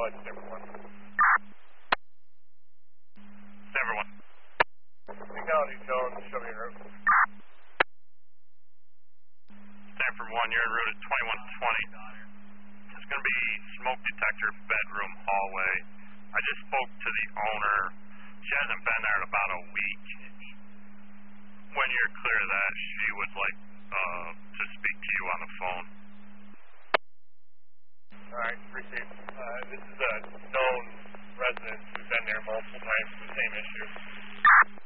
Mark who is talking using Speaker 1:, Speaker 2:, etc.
Speaker 1: flight to Stanford 1.
Speaker 2: Stanford 1.
Speaker 1: Technology Jones, show me your route.
Speaker 2: Stanford 1, you're en route at 2120. It's going to be smoke detector, bedroom, hallway. I just spoke to the owner. She hasn't been there in about a week. When you're clear of that, she would like to speak to you on the phone.
Speaker 1: Alright, appreciate it. This is a known resident who's been there multiple times for the same issue.